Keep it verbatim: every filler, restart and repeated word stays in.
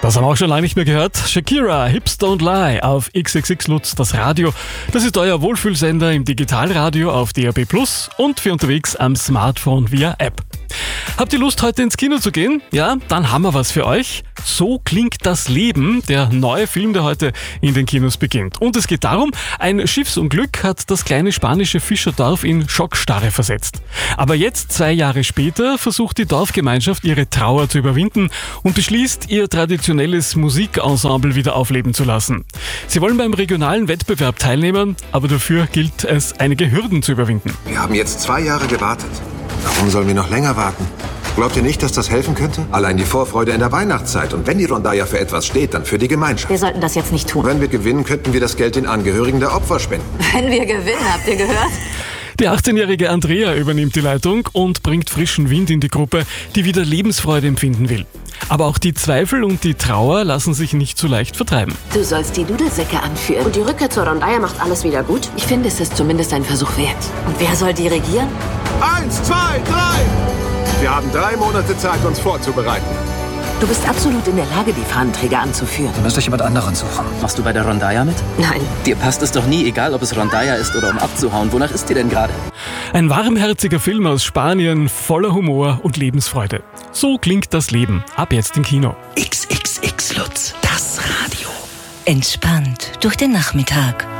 Das haben wir auch schon lange nicht mehr gehört. Shakira, Hips Don't Lie auf X X X Lutz, das Radio. Das ist euer Wohlfühlsender im Digitalradio auf D A B Plus und für unterwegs am Smartphone via App. Habt ihr Lust, heute ins Kino zu gehen? Ja, dann haben wir was für euch. So klingt das Leben, der neue Film, der heute in den Kinos beginnt. Und es geht darum, ein Schiffsunglück hat das kleine spanische Fischerdorf in Schockstarre versetzt. Aber jetzt, zwei Jahre später, versucht die Dorfgemeinschaft ihre Trauer zu überwinden und beschließt, ihr traditionelles Musikensemble wieder aufleben zu lassen. Sie wollen beim regionalen Wettbewerb teilnehmen, aber dafür gilt es, einige Hürden zu überwinden. Wir haben jetzt zwei Jahre gewartet. Warum sollen wir noch länger warten? Glaubt ihr nicht, dass das helfen könnte? Allein die Vorfreude in der Weihnachtszeit. Und wenn die Rondalla für etwas steht, dann für die Gemeinschaft. Wir sollten das jetzt nicht tun. Wenn wir gewinnen, könnten wir das Geld den Angehörigen der Opfer spenden. Wenn wir gewinnen, habt ihr gehört? Die achtzehnjährige Andrea übernimmt die Leitung und bringt frischen Wind in die Gruppe, die wieder Lebensfreude empfinden will. Aber auch die Zweifel und die Trauer lassen sich nicht so leicht vertreiben. Du sollst die Dudelsäcke anführen. Und die Rückkehr zur Rondalla macht alles wieder gut? Ich finde, es ist zumindest ein Versuch wert. Und wer soll dirigieren? Eins, zwei, drei! Wir haben drei Monate Zeit, uns vorzubereiten. Du bist absolut in der Lage, die Fahnenträger anzuführen. Du musst euch jemand anderen suchen. Machst du bei der Rondalla mit? Nein. Dir passt es doch nie, egal ob es Rondalla ist oder um abzuhauen. Wonach ist dir denn gerade? Ein warmherziger Film aus Spanien, voller Humor und Lebensfreude. So klingt das Leben. Ab jetzt im Kino. X X X Lutz, das Radio. Entspannt durch den Nachmittag.